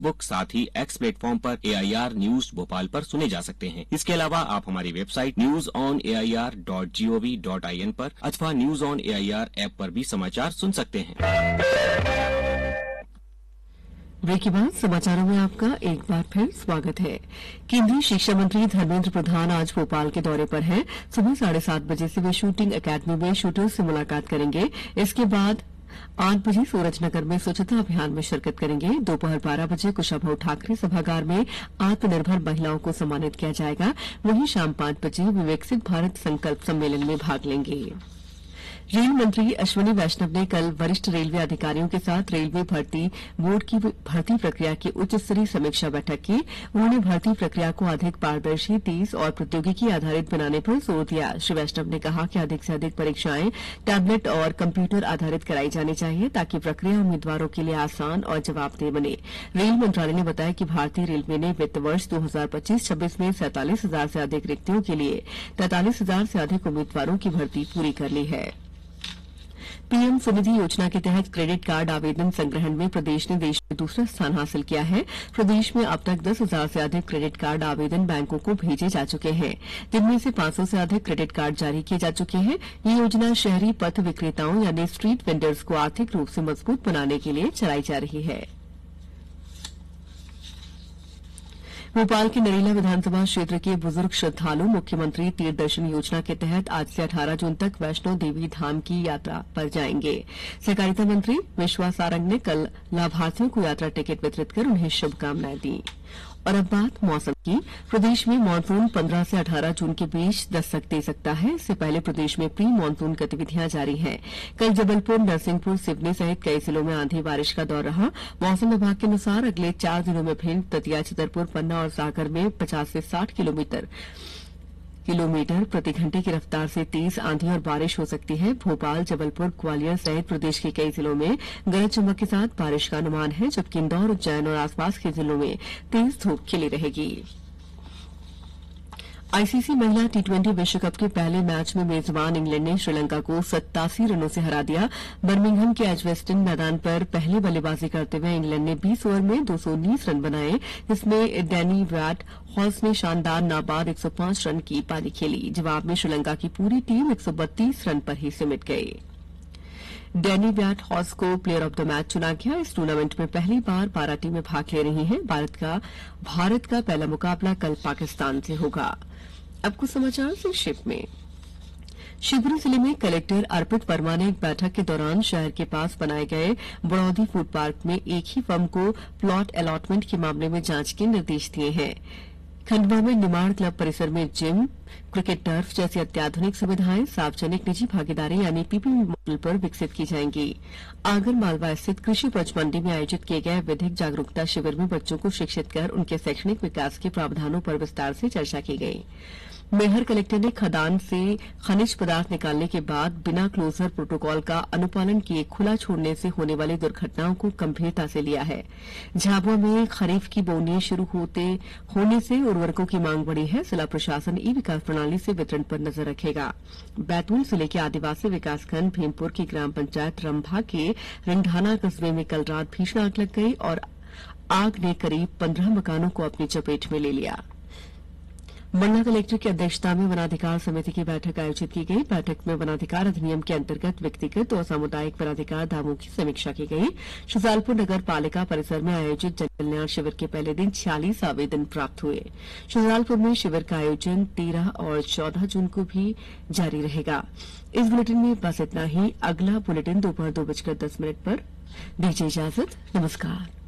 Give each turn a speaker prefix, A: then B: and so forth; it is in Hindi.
A: फेसबुक साथ ही एक्स प्लेटफॉर्म पर AIR न्यूज भोपाल पर सुने जा सकते हैं। इसके अलावा आप हमारी वेबसाइट newsonair.gov.in पर अथवा न्यूज ऑन AIR ऐप पर भी समाचार सुन सकते हैं।
B: ब्रेक के बाद समाचारों में आपका एक बार फिर स्वागत है। केंद्रीय शिक्षा मंत्री धर्मेंद्र प्रधान आज भोपाल के दौरे पर हैं। सुबह 7:30 बजे से वे शूटिंग अकादमी में शूटर्स से मुलाकात करेंगे। इसके बाद 8 बजे सूरजनगर में स्वच्छता अभियान में शिरकत करेंगे। दोपहर 12 बजे कुशाभाऊ ठाकरे सभागार में आत्मनिर्भर महिलाओं को सम्मानित किया जाएगा। वहीं शाम 5 बजे वे विकसित भारत संकल्प सम्मेलन में भाग लेंगे। रेल मंत्री अश्विनी वैष्णव ने कल वरिष्ठ रेलवे अधिकारियों के साथ रेलवे भर्ती बोर्ड की भर्ती प्रक्रिया की उच्च स्तरीय समीक्षा बैठक की। उन्होंने भर्ती प्रक्रिया को अधिक पारदर्शी, तेज और प्रौद्योगिकी आधारित बनाने पर जोर दिया। श्री वैष्णव ने कहा कि अधिक से अधिक परीक्षाएं टैबलेट और कंप्यूटर आधारित कराई जानी चाहिए ताकि प्रक्रिया उम्मीदवारों के लिए आसान और जवाबदेह बने। रेल मंत्रालय ने बताया कि भारतीय रेलवे ने वित्त वर्ष 2025-26 में 47,000 से अधिक रिक्तियों के लिए 43,000 से अधिक उम्मीदवारों की भर्ती पूरी कर ली है। पीएम स्वनिधि योजना के तहत क्रेडिट कार्ड आवेदन संग्रहण में प्रदेश ने देश में दूसरा स्थान हासिल किया है। प्रदेश में अब तक 10,000 से अधिक क्रेडिट कार्ड आवेदन बैंकों को भेजे जा चुके हैं, जिनमें से 500 से अधिक क्रेडिट कार्ड जारी किए जा चुके हैं। ये योजना शहरी पथ विक्रेताओं यानी स्ट्रीट वेंडर्स को आर्थिक रूप से मजबूत बनाने के लिए चलाई जा रही है। भोपाल के नरेला विधानसभा क्षेत्र के बुजुर्ग श्रद्धालु मुख्यमंत्री तीर्थ दर्शन योजना के तहत आज से 18 जून तक वैष्णो देवी धाम की यात्रा पर जाएंगे। सहकारिता मंत्री विश्वास सारंग ने कल लाभार्थियों को यात्रा टिकट वितरित कर उन्हें शुभकामनाएं दी। और अब बात मौसम की। प्रदेश में मानसून 15 से 18 जून के बीच दस्तक दे सकता है। इससे पहले प्रदेश में प्री मानसून गतिविधियां जारी हैं। कल जबलपुर, नरसिंहपुर, सिवनी सहित कई जिलों में आंधी बारिश का दौर रहा। मौसम विभाग के अनुसार अगले 4 दिनों में भिंड, दतिया, छतरपुर, पन्ना और सागर में 50 से 60 किलोमीटर प्रति घंटे की रफ्तार से तेज आंधी और बारिश हो सकती है। भोपाल, जबलपुर, ग्वालियर सहित प्रदेश के कई जिलों में गरज चमक के साथ बारिश का अनुमान है, जबकि इंदौर, उज्जैन और आसपास के जिलों में तेज धूप खिली रहेगी। आईसीसी महिला T20 विश्व कप के पहले मैच में मेजबान इंग्लैंड ने श्रीलंका को 87 रनों से हरा दिया। बर्मिंघम के एजवेस्टन मैदान पर पहले बल्लेबाजी करते हुए इंग्लैंड ने 20 ओवर में 219 रन बनाए, जिसमें डैनी वैट हॉल्स ने शानदार नाबाद 105 रन की पारी खेली। जवाब में श्रीलंका की पूरी टीम 132 रन पर ही सिमट गई। डैनी वैट हॉल्स को प्लेयर ऑफ द मैच चुना गया। इस टूर्नामेंट में पहली बार 12 टीमें भाग ले रही हैं। भारत का पहला मुकाबला कल पाकिस्तान से होगा। अब कुछ समाचार संक्षिप्त में। शिवपुरी जिले में कलेक्टर अर्पित वर्मा ने एक बैठक के दौरान शहर के पास बनाए गए बड़ौदी फूड पार्क में एक ही फर्म को प्लॉट अलॉटमेंट के मामले में जांच के निर्देश दिए हैं। खंडवा में निमाड़ क्लब परिसर में जिम, क्रिकेट टर्फ जैसी अत्याधुनिक सुविधाएं सार्वजनिक निजी भागीदारी यानी पीपीपी मॉडल पर विकसित की जाएंगी। आगर मालवा स्थित कृषि उपज मंडी में आयोजित किए गए विधिक जागरूकता शिविर में बच्चों को शिक्षित कर उनके शैक्षणिक विकास के प्रावधानों पर विस्तार से चर्चा की गई। मेहर कलेक्टर ने खदान से खनिज पदार्थ निकालने के बाद बिना क्लोजर प्रोटोकॉल का अनुपालन किए खुला छोड़ने से होने वाली दुर्घटनाओं को गंभीरता से लिया है। झाबुआ में खरीफ की बोनी शुरू होने से उर्वरकों की मांग बढ़ी है। जिला प्रशासन ई विकास प्रणाली से वितरण पर नजर रखेगा। बैतूल जिले के आदिवासी विकासखंड भीमपुर की ग्राम पंचायत रंभा के रिंढाना कस्बे में कल रात भीषण आग लग गई और आग ने करीब 15 मकानों को अपनी चपेट में ले लिया। मंडला कलेक्टर की अध्यक्षता में वनाधिकार समिति की बैठक आयोजित की गई। बैठक में वनाधिकार अधिनियम के अंतर्गत व्यक्तिगत और सामुदायिक वनाधिकार दावों की समीक्षा की गई। शुजालपुर नगर पालिका परिसर में आयोजित जन कल्याण शिविर के पहले दिन 46 आवेदन प्राप्त हुए। शुजालपुर में शिविर का आयोजन 13 और 14 जून को भी जारी रहेगा। इस बुलेटिन में बस इतना ही। अगला बुलेटिन दोपहर 2:10 पर। दीजिए इजाजत। नमस्कार।